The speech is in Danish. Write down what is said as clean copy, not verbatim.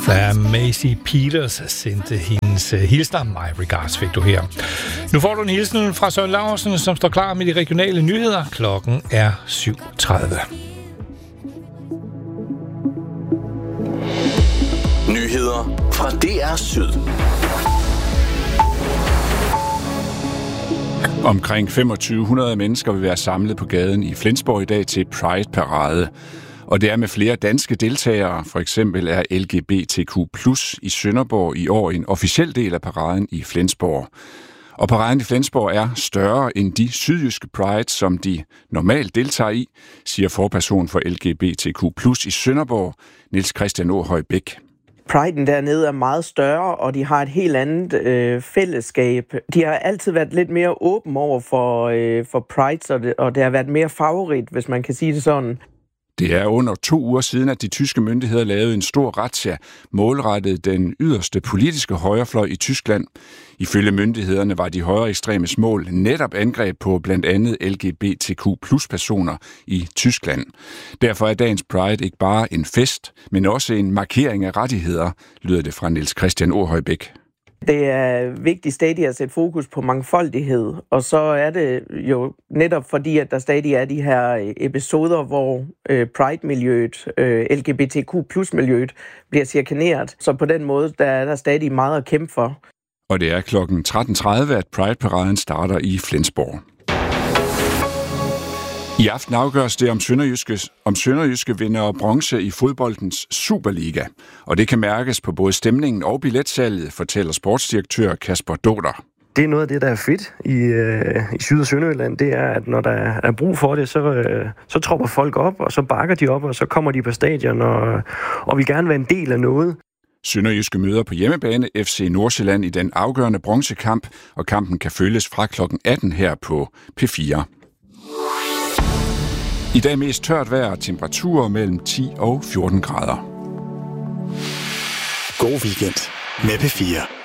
Da Maisie Peters sendte hendes hilsner, My Regards, fik du her. Nu får du en hilsen fra Søren Laursen, som står klar med de regionale nyheder. Klokken er 7:30. Nyheder fra DR Syd. Omkring 2500 mennesker vil være samlet på gaden i Flensborg i dag til Pride-parade. Og det er med flere danske deltagere. For eksempel er LGBTQ+ i Sønderborg i år en officiel del af paraden i Flensborg. Og paraden i Flensborg er større end de sydjyske Pride, som de normalt deltager i, siger forperson for LGBTQ+ i Sønderborg, Niels Christian Åhøj Bæk. Priden dernede er meget større, og de har et helt andet fællesskab. De har altid været lidt mere åben over for Pride, og det har været mere favorit, hvis man kan sige det sådan. Det er under 2 uger siden, at de tyske myndigheder lavede en stor razzia målrettet den yderste politiske højrefløj i Tyskland. Ifølge myndighederne var de højre ekstremes mål netop angreb på blandt andet LGBTQ+-personer i Tyskland. Derfor er dagens Pride ikke bare en fest, men også en markering af rettigheder, lyder det fra Niels Christian Åhøj Bæk. Det er vigtigt stadig at sætte fokus på mangfoldighed, og så er det jo netop fordi, at der stadig er de her episoder, hvor Pride-miljøet, LGBTQ+-miljøet bliver chikaneret. Så på den måde, der er der stadig meget at kæmpe for. Og det er klokken 13:30, at Pride-paraden starter i Flensborg. I aften afgøres det, om Sønderjyske vinder bronze i fodboldens Superliga. Og det kan mærkes på både stemningen og billetsalget, fortæller sportsdirektør Kasper Doder. Det er noget af det, der er fedt i Syd- og Sønderjylland. Det er, at når der er brug for det, så tropper folk op, og så bakker de op, og så kommer de på stadion og vil gerne være en del af noget. Sønderjyske møder på hjemmebane FC Nordsjælland i den afgørende bronzekamp, og kampen kan følges fra klokken 18 her på P4. I dag mest tørt vejr, temperaturer mellem 10 og 14 grader. God weekend med P4.